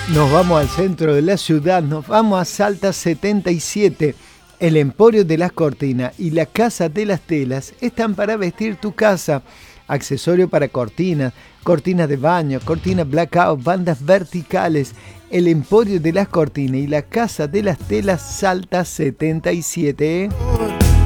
Nos vamos al centro de la ciudad, nos vamos a Salta 77. El Emporio de las Cortinas y la Casa de las Telas están para vestir tu casa. Accesorio para cortinas, cortinas de baño, cortinas blackout, bandas verticales. El Emporio de las Cortinas y la Casa de las Telas Salta 77.